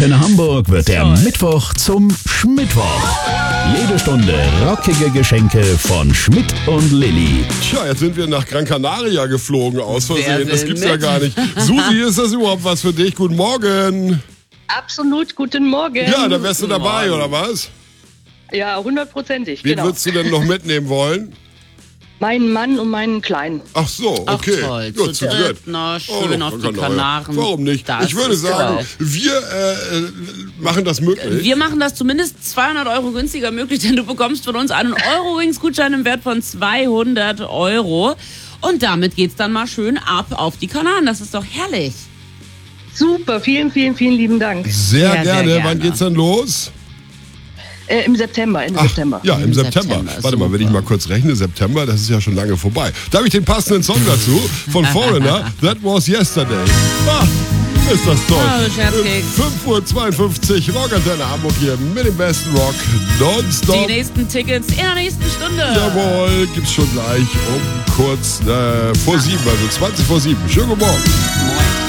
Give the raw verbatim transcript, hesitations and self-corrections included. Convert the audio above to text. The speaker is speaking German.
Antenne Hamburg wird der Mittwoch zum Schmittwoch. Jede Stunde rockige Geschenke von Schmidt und Lilly. Tja, jetzt sind wir nach Gran Canaria geflogen, aus Versehen. Das gibt's mit? ja gar nicht. Susi, ist das überhaupt was für dich? Guten Morgen. Absolut, guten Morgen. Ja, da wärst du dabei, oder was? Ja, hundertprozentig, Wen genau. würdest du denn noch mitnehmen wollen? Meinen Mann und meinen Kleinen. Ach so, Ach okay. toll, Ja, zu zu dritt, dritt. na, Oh, schön noch auf die Gran Canaria. Kanaren. Warum nicht? Das Ich würde ist sagen, toll. wir äh, machen das möglich. Wir machen das zumindest zweihundert Euro günstiger möglich, denn du bekommst von uns einen Eurowings-Gutschein im Wert von zweihundert Euro. Und damit geht's dann mal schön ab auf die Kanaren. Das ist doch herrlich. Super, vielen, vielen, vielen lieben Dank. Sehr, Sehr, sehr gerne. gerne. Wann geht's dann los? Äh, Im September, Ende Ach, September. ja, im, Im September. September, Warte mal, wenn ich super. mal kurz rechne, September, das ist ja schon lange vorbei. Da habe ich den passenden Song dazu von Foreigner, That Was Yesterday. Ah, ist das toll. Oh, Scherzkeks. fünf Uhr zweiundfünfzig, Rockantenne Hamburg hier mit dem besten Rock. Die Nonstop. nächsten Tickets in der nächsten Stunde. Jawohl, gibt's schon gleich um kurz äh, vor sieben, also zwanzig vor sieben. Schönen guten Morgen. Moin.